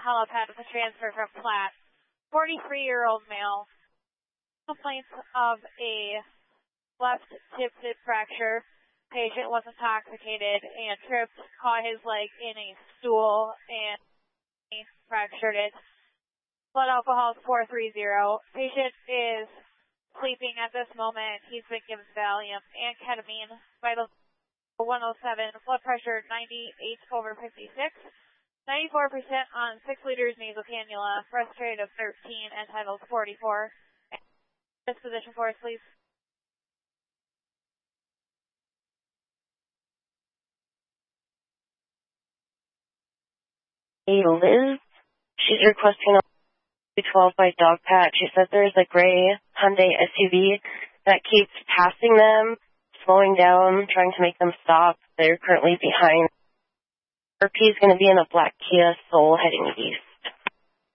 helipad with a transfer from Platt. 43-year-old male. Complaints of a left tib fracture. Patient was intoxicated and tripped, caught his leg in a stool, and fractured it. Blood alcohol is 430. Patient is sleeping at this moment. He's been given Valium and ketamine. Vital 107. Blood pressure 98/56. 94% on 6 liters nasal cannula. Breath rate of 13 and vitals 44. Disposition for us, please. Hey, Liz. She's requesting a 12 by dog pat. She said there's a gray Hyundai SUV that keeps passing them, slowing down, trying to make them stop. They're currently behind. RP is going to be in a black Kia Soul heading east.